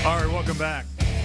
All right, welcome back.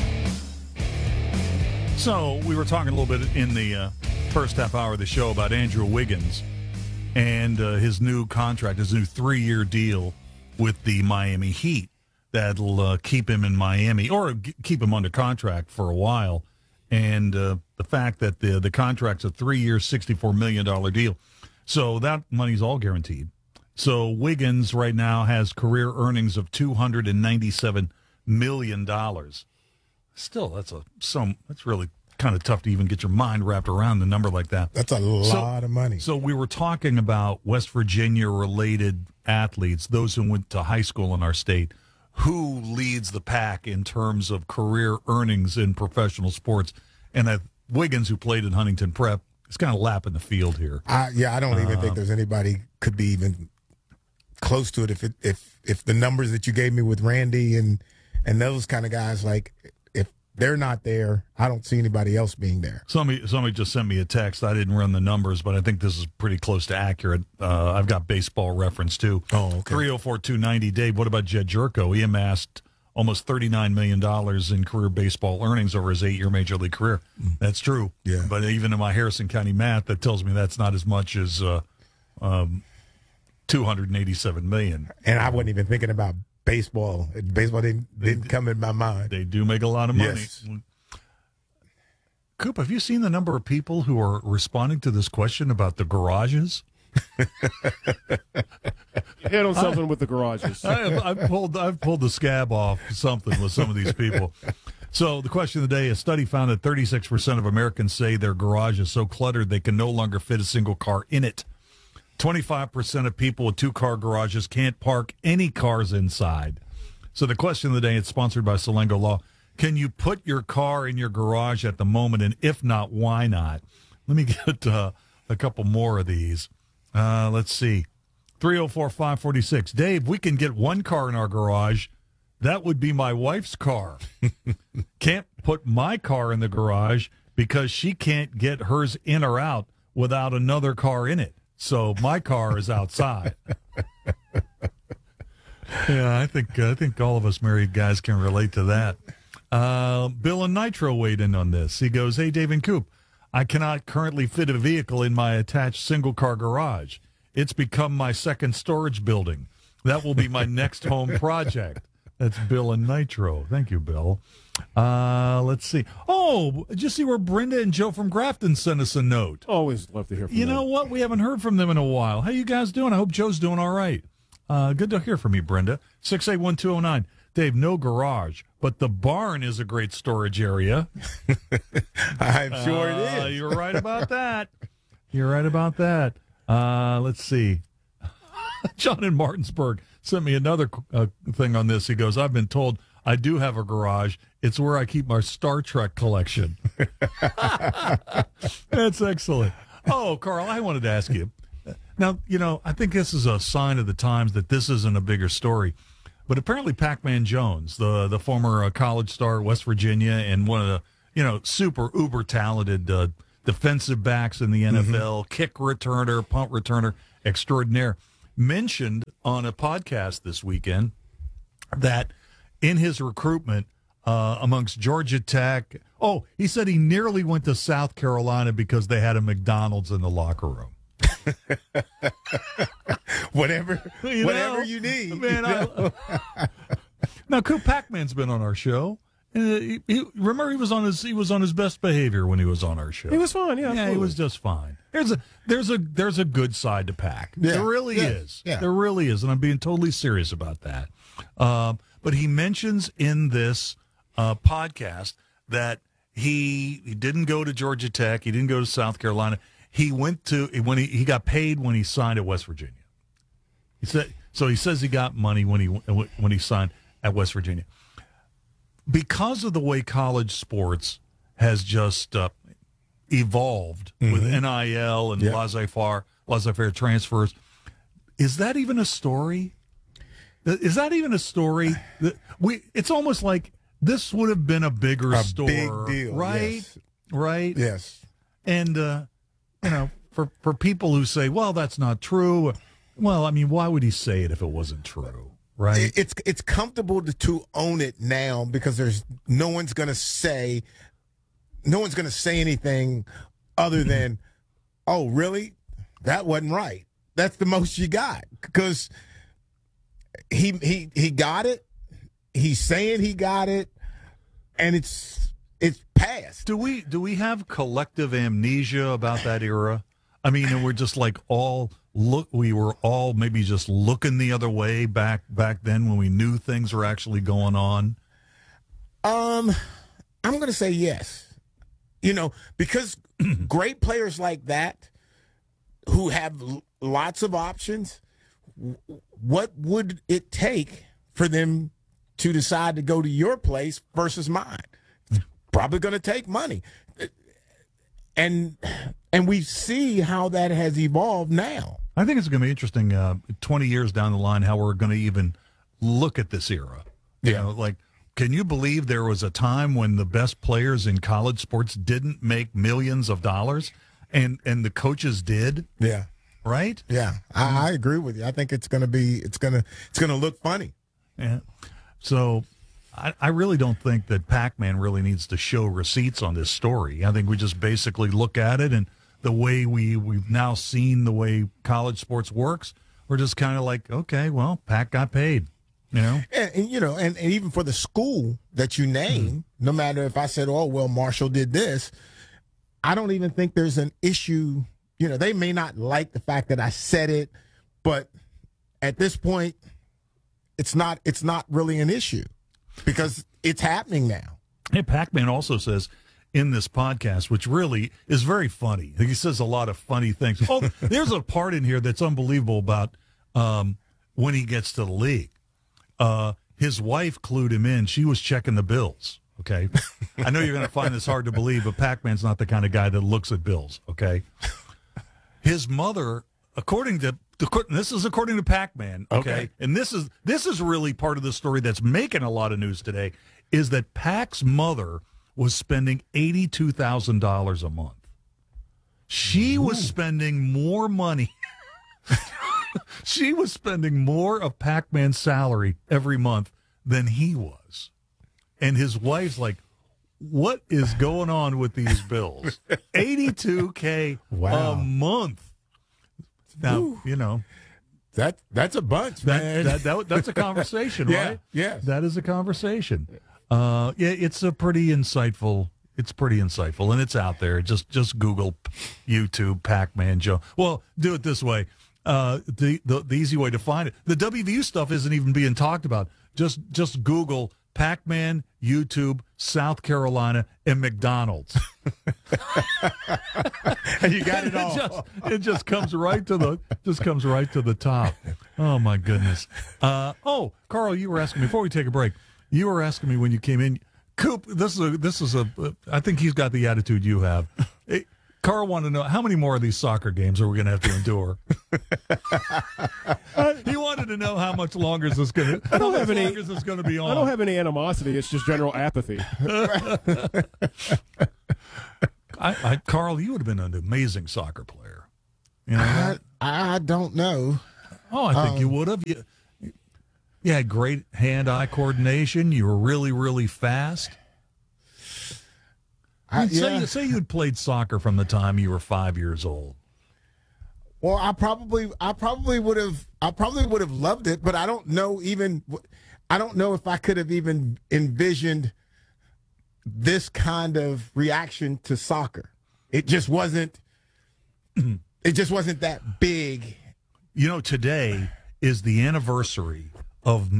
So we were talking a little bit in the first half hour of the show about Andrew Wiggins and his new contract, his new 3-year deal with the Miami Heat that'll keep him in Miami or keep him under contract for a while. And the fact that the contract's a 3-year, $64 million deal. So that money's all guaranteed. So Wiggins right now has career earnings of $297 million. Still, that's really kind of tough to even get your mind wrapped around a number like that. That's a lot of money. So we were talking about West Virginia-related athletes, those who went to high school in our state. Who leads the pack in terms of career earnings in professional sports? And Wiggins, who played in Huntington Prep, is kind of lapping the field here. I don't even think there's anybody could be even close to it. If the numbers that you gave me with Randy and those kind of guys, like if they're not there, I don't see anybody else being there. Somebody just sent me a text. I didn't run the numbers, but I think this is pretty close to accurate. I've got Baseball Reference too. Oh, okay. 304-290. Dave, what about Jed Jerko? He amassed almost $39 million in career baseball earnings over his 8-year major league career. That's true. Yeah. But even in my Harrison County math, that tells me that's not as much as $287 million. And I wasn't even thinking about baseball. Baseball didn't come in my mind. They do make a lot of money. Yes. Coop, have you seen the number of people who are responding to this question about the garages? Hit on something with the garages. I've pulled the scab off something with some of these people. So the question of the day, a study found that 36% of Americans say their garage is so cluttered they can no longer fit a single car in it. 25% of people with 2-car garages can't park any cars inside. So the question of the day, it's sponsored by Salengo Law. Can you put your car in your garage at the moment? And if not, why not? Let me get a couple more of these. Let's see. 304-546. Dave, we can get one car in our garage. That would be my wife's car. Can't put my car in the garage because she can't get hers in or out without another car in it. So my car is outside. Yeah, I think all of us married guys can relate to that. Bill and Nitro weighed in on this. He goes, "Hey, Dave and Coop, I cannot currently fit a vehicle in my attached single-car garage. It's become my second storage building. That will be my next home project." That's Bill and Nitro. Thank you, Bill. Let's see. Oh, did you see where Brenda and Joe from Grafton sent us a note? Always love to hear from You them. know what? We haven't heard from them in a while. How you guys doing? I hope Joe's doing all right. Good to hear from you, Brenda. 681-209. Dave, no garage, but the barn is a great storage area. I'm sure it is. You're right about that. You're right about that. Let's see. John in Martinsburg sent me another thing on this. He goes, "I've been told I do have a garage. It's where I keep my Star Trek collection." That's excellent. Oh, Carl, I wanted to ask you. Now, I think this is a sign of the times that this isn't a bigger story. But apparently Pac-Man Jones, the former college star at West Virginia and one of the, super uber talented defensive backs in the NFL, kick returner, punt returner extraordinaire, mentioned on a podcast this weekend that in his recruitment amongst Georgia Tech, he said he nearly went to South Carolina because they had a McDonald's in the locker room. Whatever you need. Man, now, Coop, Pac-Man's been on our show. Remember, he was on his best behavior when he was on our show. He was fine, yeah. Yeah, he was just fine. There's a good side to Pac. Yeah. There really is. Yeah. There really is, and I'm being totally serious about that. But he mentions in this podcast that he didn't go to Georgia Tech. He didn't go to South Carolina. He went to he got paid when he signed at West Virginia. He says he got money when he signed at West Virginia. Because of the way college sports has just evolved with NIL and laissez-faire transfers, is that even a story? Is that even a story? It's almost like this would have been a bigger story, big deal, right? yes. Right? Yes. And for people who say, "Well, that's not true," well, I mean, why would he say it if it wasn't true, right? It's comfortable to own it now because there's no one's going to say anything other than, oh, really? That wasn't right. That's the most you got because he got it. He's saying he got it, and it's past. Do we have collective amnesia about that era? I mean, and we're just like we were all maybe just looking the other way back then when we knew things were actually going on. I'm going to say yes. Because great players like that who have lots of options, what would it take for them to decide to go to your place versus mine? It's probably going to take money. And we see how that has evolved now. I think it's going to be interesting 20 years down the line how we're going to even look at this era. Like, can you believe there was a time when the best players in college sports didn't make millions of dollars and the coaches did? Yeah. Right? Yeah. I agree with you. I think it's going to look funny. Yeah. So I really don't think that Pac-Man really needs to show receipts on this story. I think we just basically look at it, and the way we've now seen the way college sports works, we're just kind of like, okay, well, Pac got paid, And even for the school that you name, no matter if I said, oh, well, Marshall did this, I don't even think there's an issue. They may not like the fact that I said it, but at this point, it's not really an issue because it's happening now. Hey, Pac-Man also says in this podcast, which really is very funny. He says a lot of funny things. Oh, there's a part in here that's unbelievable about when he gets to the league. His wife clued him in. She was checking the bills, okay? I know you're going to find this hard to believe, but Pac-Man's not the kind of guy that looks at bills, okay? His mother, this is according to Pac-Man, okay? And this is really part of the story that's making a lot of news today, is that Pac's mother was spending $82,000 a month. She was spending more money. She was spending more of Pac-Man's salary every month than he was. And his wife's like, what is going on with these bills? $82K a month. Now, that's a bunch, man. That's a conversation, right? Yeah. That is a conversation. It's pretty insightful, and it's out there. Just Google YouTube Pac-Man Joe. Well, do it this way. The easy way to find it. The WVU stuff isn't even being talked about. Just Google Pac-Man, YouTube, South Carolina, and McDonald's. And you got it all. It just comes right to the top. Oh my goodness. Carl, you were asking me before we take a break. You were asking me when you came in, Coop. This is I think he's got the attitude you have. Carl wanted to know how many more of these soccer games are we going to have to endure. He wanted to know how much longer is this going to? Be on? I don't have any animosity. It's just general apathy. Carl, you would have been an amazing soccer player. I don't know. Oh, I think you would have. You had great hand-eye coordination. You were really, really fast. Say you'd played soccer from the time you were 5 years old. Well, I probably would have loved it, but I don't know if I could have even envisioned this kind of reaction to soccer. It just wasn't that big. Today is the anniversary of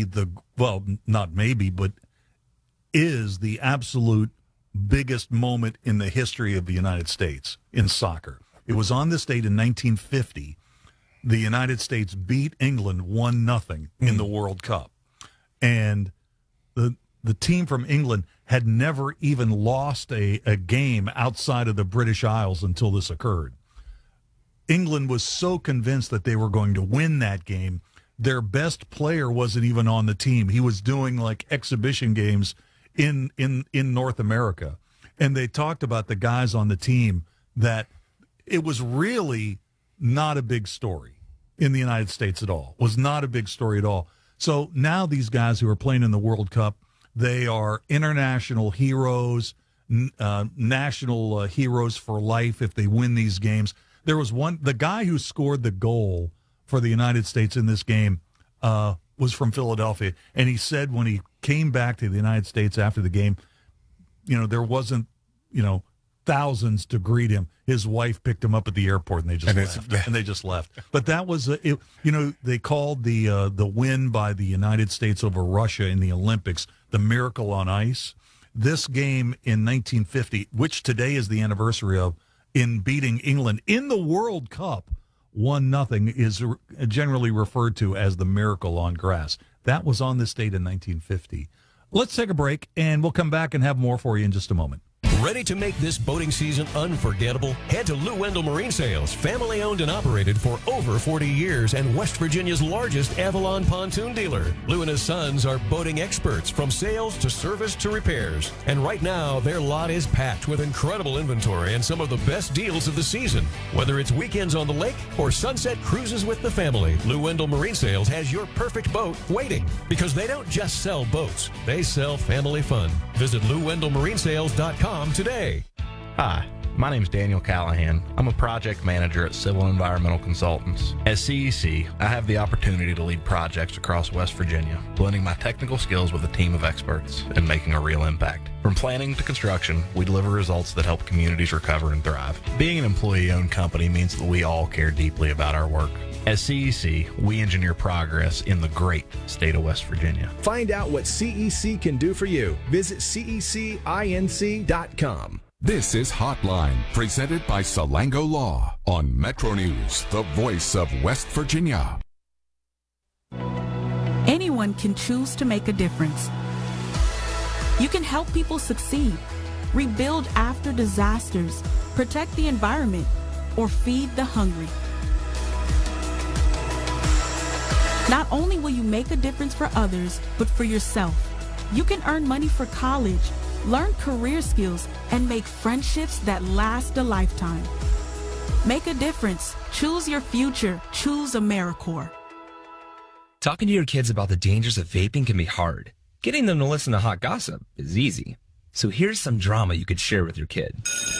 is the absolute biggest moment in the history of the United States in soccer. It was on this date in 1950. The United States beat England 1-0 in the World Cup. And the team from England had never even lost a game outside of the British Isles until this occurred. England was so convinced that they were going to win that game, their best player wasn't even on the team. He was doing like exhibition games in North America. And they talked about the guys on the team that it was really not a big story in the United States at all. It was not a big story at all. So now these guys who are playing in the World Cup, they are international heroes, national heroes for life if they win these games. There was the guy who scored the goal for the United States in this game was from Philadelphia. And he said when he came back to the United States after the game, there wasn't, thousands to greet him. His wife picked him up at the airport, and they just left. But that was, they called the win by the United States over Russia in the Olympics the Miracle on Ice. This game in 1950, which today is the anniversary of, in beating England in the World Cup 1-0, is generally referred to as the Miracle on Grass. That was on this date in 1950. Let's take a break, and we'll come back and have more for you in just a moment. Ready to make this boating season unforgettable? Head to Lou Wendell Marine Sales, family owned and operated for over 40 years and West Virginia's largest Avalon pontoon dealer. Lou and his sons are boating experts from sales to service to repairs. And right now, their lot is packed with incredible inventory and some of the best deals of the season. Whether it's weekends on the lake or sunset cruises with the family, Lou Wendell Marine Sales has your perfect boat waiting, because they don't just sell boats, they sell family fun. Visit LouWendellMarineSales.com today. Hi, my name is Daniel Callahan. I'm a project manager at Civil Environmental Consultants. At CEC, I have the opportunity to lead projects across West Virginia, blending my technical skills with a team of experts and making a real impact. From planning to construction, we deliver results that help communities recover and thrive. Being an employee-owned company means that we all care deeply about our work. At CEC, we engineer progress in the great state of West Virginia. Find out what CEC can do for you. Visit cecinc.com. This is Hotline, presented by Salango Law on Metro News, the voice of West Virginia. Anyone can choose to make a difference. You can help people succeed, rebuild after disasters, protect the environment, or feed the hungry. Not only will you make a difference for others, but for yourself. You can earn money for college, learn career skills, and make friendships that last a lifetime. Make a difference. Choose your future. Choose AmeriCorps. Talking to your kids about the dangers of vaping can be hard. Getting them to listen to hot gossip is easy. So here's some drama you could share with your kid.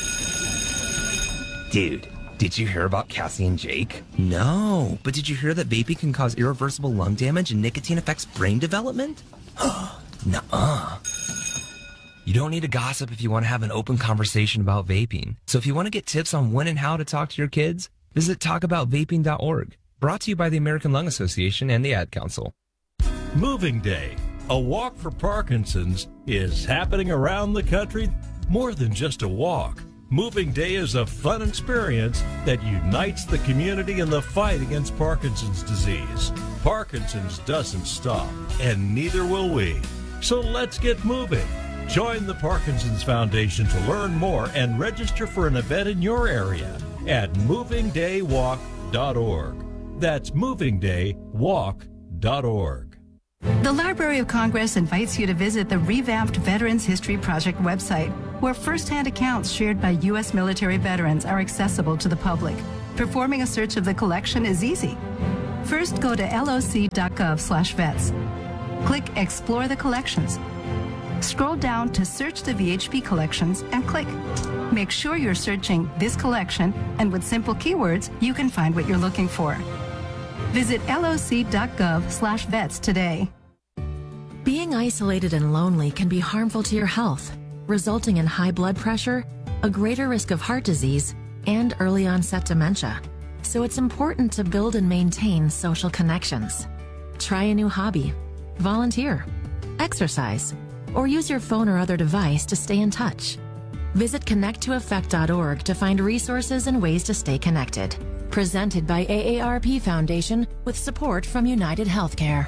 Dude, did you hear about Cassie and Jake? No, but did you hear that vaping can cause irreversible lung damage and nicotine affects brain development? Nuh-uh. You don't need to gossip if you want to have an open conversation about vaping. So if you want to get tips on when and how to talk to your kids, visit talkaboutvaping.org. Brought to you by the American Lung Association and the Ad Council. Moving Day, a walk for Parkinson's, is happening around the country. More than just a walk. Moving Day is a fun experience that unites the community in the fight against Parkinson's disease. Parkinson's doesn't stop, and neither will we. So let's get moving. Join the Parkinson's Foundation to learn more and register for an event in your area at movingdaywalk.org. That's movingdaywalk.org. The Library of Congress invites you to visit the revamped Veterans History Project website, where first-hand accounts shared by U.S. military veterans are accessible to the public. Performing a search of the collection is easy. First, go to loc.gov/vets. Click Explore the Collections. Scroll down to Search the VHP Collections and click. Make sure you're searching this collection, and with simple keywords, you can find what you're looking for. Visit loc.gov/vets today. Being isolated and lonely can be harmful to your health, resulting in high blood pressure, a greater risk of heart disease, and early onset dementia. So it's important to build and maintain social connections. Try a new hobby, volunteer, exercise, or use your phone or other device to stay in touch. Visit connecttoeffect.org to find resources and ways to stay connected. Presented by AARP Foundation with support from United Healthcare.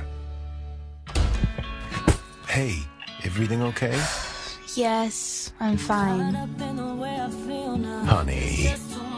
Hey, everything okay? Yes, I'm fine. Honey.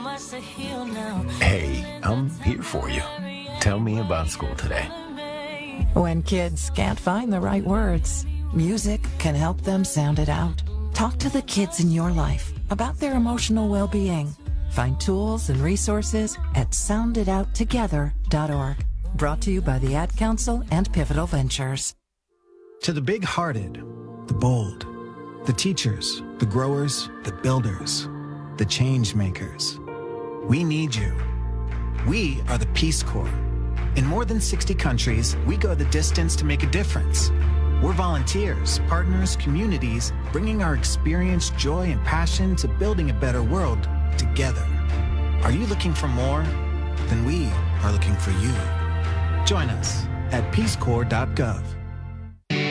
Hey, I'm here for you. Tell me about school today. When kids can't find the right words, music can help them sound it out. Talk to the kids in your life about their emotional well-being. Find tools and resources at sounditouttogether.org. Brought to you by the Ad Council and Pivotal Ventures. To the big-hearted, the bold, the teachers, the growers, the builders, the change makers, we need you. We are the Peace Corps. In more than 60 countries, we go the distance to make a difference. We're volunteers, partners, communities, bringing our experience, joy, and passion to building a better world together. Are you looking for more? Then we are looking for you. Join us at peacecorps.gov.